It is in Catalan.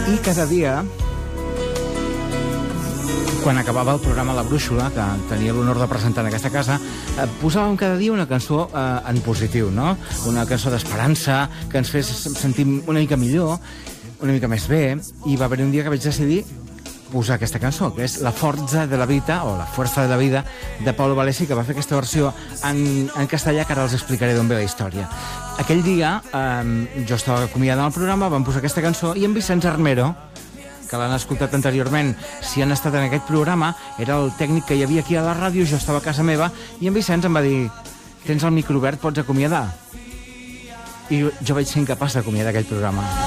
I cada dia, quan acabava el programa La Brúixola, que tenia l'honor de presentar en aquesta casa, posàvem cada dia una cançó en positiu, no? Una cançó d'esperança, que ens fes sentir una mica millor, una mica més bé, i va haver un dia que vaig decidir posar aquesta cançó, que és La Forza de la Vida, o La Fuerza de la Vida, de Pablo Valesi, que va fer aquesta versió en castellà, que ara els explicaré d'on ve la història. Aquell dia, jo estava acomiadant el programa, vam posar aquesta cançó, i en Vicenç Armero, que l'han escoltat anteriorment, si han estat en aquest programa, era el tècnic que hi havia aquí a la ràdio, jo estava a casa meva, i en Vicenç em va dir: tens el micro obert, pots acomiadar? I jo vaig ser incapaç d'acomiadar aquell programa.